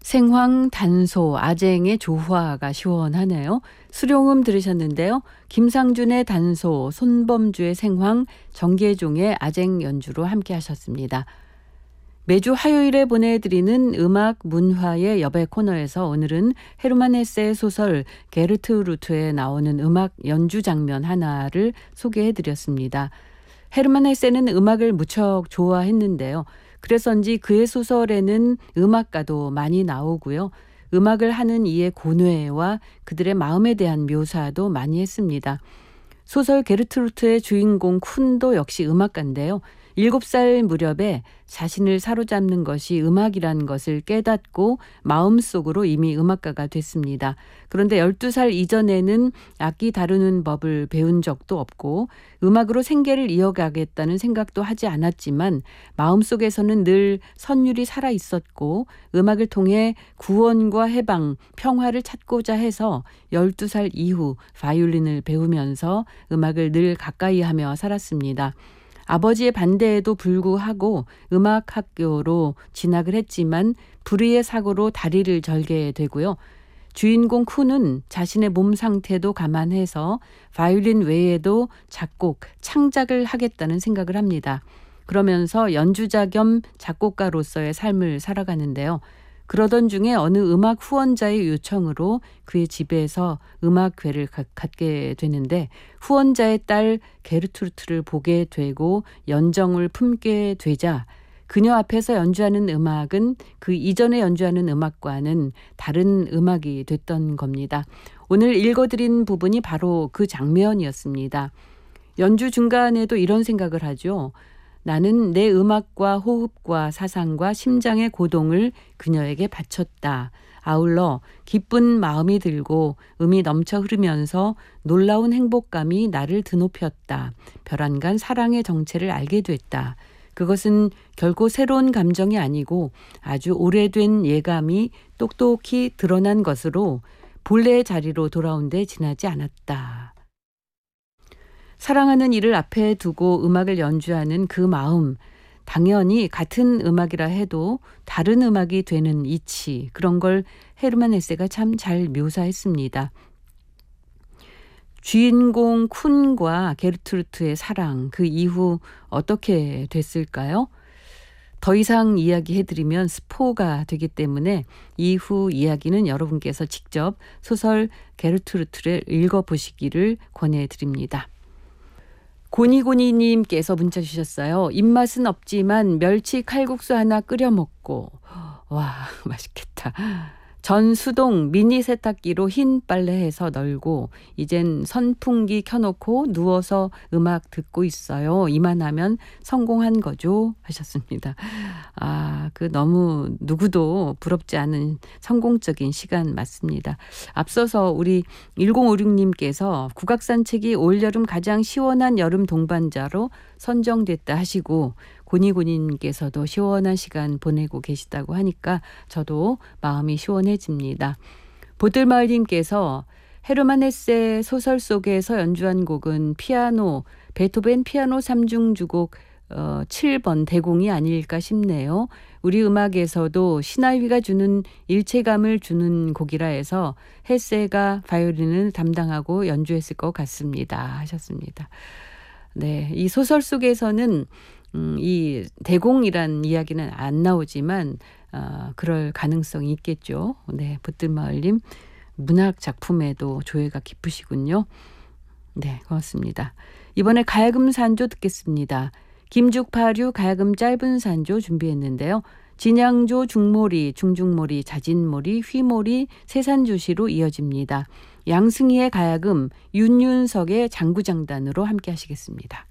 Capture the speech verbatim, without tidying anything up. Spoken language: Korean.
생황, 단소, 아쟁의 조화가 시원하네요. 수룡음 들으셨는데요. 김상준의 단소, 손범주의 생황, 정계종의 아쟁 연주로 함께 하셨습니다. 매주 화요일에 보내드리는 음악 문화의 여배 코너에서 오늘은 헤르만 헤세의 소설 게르트 루트에 나오는 음악 연주 장면 하나를 소개해드렸습니다. 헤르만 헤세는 음악을 무척 좋아했는데요. 그래서인지 그의 소설에는 음악가도 많이 나오고요. 음악을 하는 이의 고뇌와 그들의 마음에 대한 묘사도 많이 했습니다. 소설 게르트루트의 주인공 쿤도 역시 음악가인데요. 일곱 살 무렵에 자신을 사로잡는 것이 음악이라는 것을 깨닫고 마음속으로 이미 음악가가 됐습니다. 그런데 열두 살 이전에는 악기 다루는 법을 배운 적도 없고 음악으로 생계를 이어가겠다는 생각도 하지 않았지만 마음속에서는 늘 선율이 살아있었고 음악을 통해 구원과 해방, 평화를 찾고자 해서 열두 살 이후 바이올린을 배우면서 음악을 늘 가까이 하며 살았습니다. 아버지의 반대에도 불구하고 음악학교로 진학을 했지만 불의의 사고로 다리를 절게 되고요. 주인공 쿤은 자신의 몸 상태도 감안해서 바이올린 외에도 작곡, 창작을 하겠다는 생각을 합니다. 그러면서 연주자 겸 작곡가로서의 삶을 살아가는데요. 그러던 중에 어느 음악 후원자의 요청으로 그의 집에서 음악회를 가, 갖게 되는데 후원자의 딸 게르트루트를 보게 되고 연정을 품게 되자 그녀 앞에서 연주하는 음악은 그 이전에 연주하는 음악과는 다른 음악이 됐던 겁니다. 오늘 읽어드린 부분이 바로 그 장면이었습니다. 연주 중간에도 이런 생각을 하죠. 나는 내 음악과 호흡과 사상과 심장의 고동을 그녀에게 바쳤다. 아울러 기쁜 마음이 들고 음이 넘쳐 흐르면서 놀라운 행복감이 나를 드높였다. 별안간 사랑의 정체를 알게 됐다. 그것은 결코 새로운 감정이 아니고 아주 오래된 예감이 똑똑히 드러난 것으로 본래의 자리로 돌아온 데 지나지 않았다. 사랑하는 이를 앞에 두고 음악을 연주하는 그 마음, 당연히 같은 음악이라 해도 다른 음악이 되는 이치, 그런 걸 헤르만 헤세가 참 잘 묘사했습니다. 주인공 쿤과 게르트루트의 사랑, 그 이후 어떻게 됐을까요? 더 이상 이야기해드리면 스포가 되기 때문에 이후 이야기는 여러분께서 직접 소설 게르트루트를 읽어보시기를 권해드립니다. 고니고니님께서 문자 주셨어요. 입맛은 없지만 멸치 칼국수 하나 끓여 먹고 와 맛있겠다. 전수동 미니 세탁기로 흰 빨래해서 널고 이젠 선풍기 켜놓고 누워서 음악 듣고 있어요. 이만하면 성공한 거죠 하셨습니다. 아, 그 너무 누구도 부럽지 않은 성공적인 시간 맞습니다. 앞서서 우리 일공오육님께서 국악산책이 올여름 가장 시원한 여름 동반자로 선정됐다 하시고 고니고니님께서도 시원한 시간 보내고 계시다고 하니까 저도 마음이 시원해집니다. 보들마을님께서 헤르만 헤세 소설 속에서 연주한 곡은 피아노, 베토벤 피아노 삼중주곡 어, 칠 번 대공이 아닐까 싶네요. 우리 음악에서도 시나위가 주는 일체감을 주는 곡이라 해서 헤세가 바이올린을 담당하고 연주했을 것 같습니다 하셨습니다. 네, 이 소설 속에서는 음, 이 대공이란 이야기는 안 나오지만 어, 그럴 가능성이 있겠죠. 네, 붙들마을님 문학 작품에도 조예가 깊으시군요. 네, 고맙습니다. 이번에 가야금 산조 듣겠습니다. 김죽파류 가야금 짧은 산조 준비했는데요. 진양조, 중모리, 중중모리, 자진모리, 휘모리, 세산조시로 이어집니다. 양승희의 가야금, 윤윤석의 장구장단으로 함께 하시겠습니다.